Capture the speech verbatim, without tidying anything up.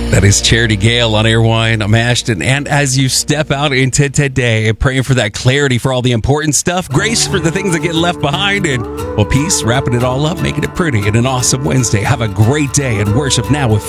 That is Charity Gale on Airwine. I'm Ashton. And as you step out into today, praying for that clarity for all the important stuff, grace for the things that get left behind, and, well, peace, wrapping it all up, making it pretty, and an awesome Wednesday. Have a great day and worship now with